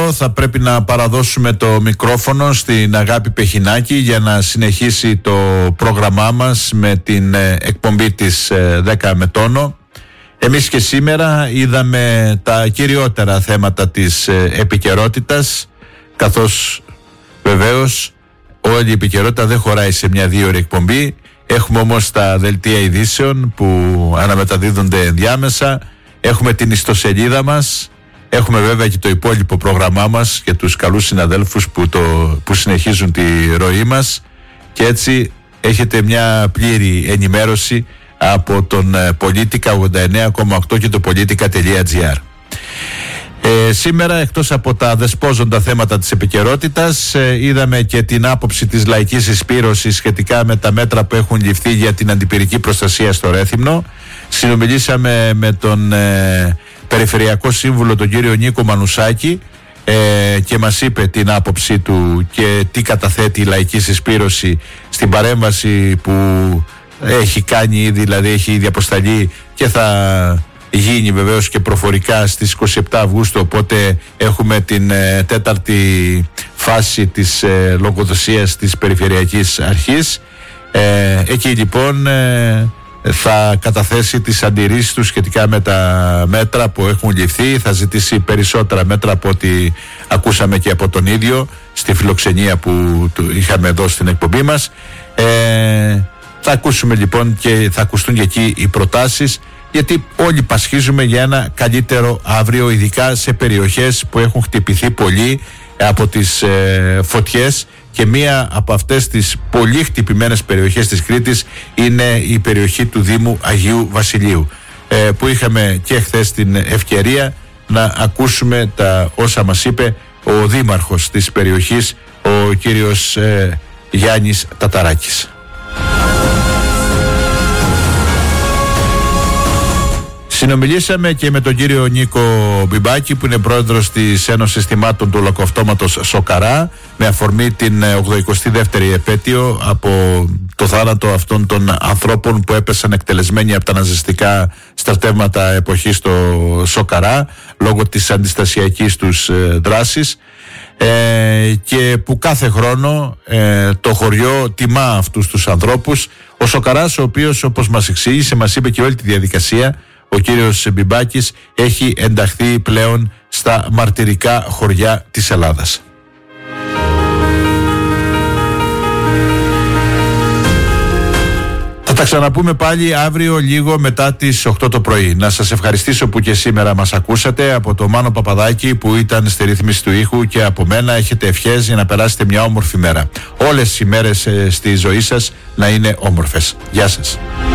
αυτό θα πρέπει να παραδώσουμε το μικρόφωνο στην Αγάπη Πεχινάκη για να συνεχίσει το πρόγραμμά μας με την εκπομπή της 10 με τόνο. Εμείς και σήμερα είδαμε τα κυριότερα θέματα της επικαιρότητας, καθώς βεβαίως όλη η επικαιρότητα δεν χωράει σε μια 2ωρη εκπομπή. Έχουμε όμως τα δελτία ειδήσεων που αναμεταδίδονται ενδιάμεσα, έχουμε την ιστοσελίδα μας, έχουμε βέβαια και το υπόλοιπο πρόγραμμά μας και τους καλούς συναδέλφους που συνεχίζουν τη ροή μας, και έτσι έχετε μια πλήρη ενημέρωση από τον Πολίτικα 89,8 και το politica.gr. Σήμερα, εκτός από τα δεσπόζοντα θέματα της επικαιρότητας, είδαμε και την άποψη της Λαϊκής Συσπήρωσης σχετικά με τα μέτρα που έχουν ληφθεί για την αντιπυρική προστασία στο Ρέθυμνο. Συνομιλήσαμε με τον Περιφερειακό Σύμβουλο, τον κύριο Νίκο Μανουσάκη, και μας είπε την άποψή του και τι καταθέτει η Λαϊκή Συσπήρωση στην παρέμβαση που έχει κάνει ήδη, δηλαδή έχει ήδη αποσταλεί και θα γίνει βεβαίως και προφορικά στις 27 Αυγούστου, οπότε έχουμε την τέταρτη φάση της λογοδοσίας της Περιφερειακής Αρχής. Εκεί λοιπόν θα καταθέσει τις αντιρρήσεις του σχετικά με τα μέτρα που έχουν ληφθεί. Θα ζητήσει περισσότερα μέτρα από ό,τι ακούσαμε και από τον ίδιο στη φιλοξενία που είχαμε εδώ στην εκπομπή μας. Θα ακούσουμε λοιπόν και θα ακουστούν και εκεί οι προτάσεις, γιατί όλοι πασχίζουμε για ένα καλύτερο αύριο, ειδικά σε περιοχές που έχουν χτυπηθεί πολύ από τις φωτιές, και μία από αυτές τις πολύ χτυπημένες περιοχές της Κρήτης είναι η περιοχή του Δήμου Αγίου Βασιλείου, που είχαμε και χθες την ευκαιρία να ακούσουμε τα όσα μας είπε ο δήμαρχος της περιοχής, ο κύριος Γιάννης Ταταράκης. Συνομιλήσαμε και με τον κύριο Νίκο Μπιμπάκη, που είναι πρόεδρος της Ένωσης Θυμάτων του Ολοκαυτώματος Σοκαρά, με αφορμή την 82η επέτειο από το θάνατο αυτών των ανθρώπων που έπεσαν εκτελεσμένοι από τα ναζιστικά στρατεύματα εποχής στο Σοκαρά λόγω της αντιστασιακής τους δράσης, και που κάθε χρόνο το χωριό τιμά αυτούς τους ανθρώπους. Ο Σοκαράς, ο οποίος, όπως μας εξήγησε, μας είπε και όλη τη διαδικασία, ο κύριος Μπιμπάκης, έχει ενταχθεί πλέον στα μαρτυρικά χωριά της Ελλάδας. Θα τα ξαναπούμε πάλι αύριο λίγο μετά τις 8 το πρωί. Να σας ευχαριστήσω που και σήμερα μας ακούσατε. Από το Μάνο Παπαδάκη που ήταν στη ρύθμιση του ήχου και από μένα, έχετε ευχές για να περάσετε μια όμορφη μέρα. Όλες οι μέρες στη ζωή σας να είναι όμορφες. Γεια σας.